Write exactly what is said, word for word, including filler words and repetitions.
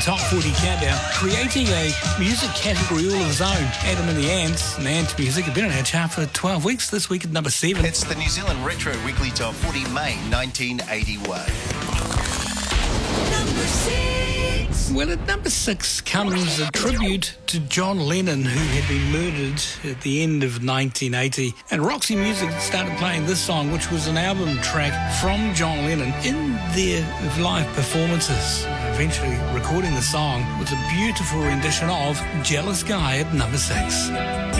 Top forty Countdown, creating a music category all of his own. Adam and the Ants and Ants Music have been on our chart for twelve weeks, this week at number seven. It's the New Zealand Retro Weekly Top forty, May nineteen eighty-one. Number six. Well, at number six comes a tribute to John Lennon, who had been murdered at the end of nineteen eighty. And Roxy Music started playing this song, which was an album track from John Lennon in their live performances. Eventually recording the song was a beautiful rendition of Jealous Guy at number six.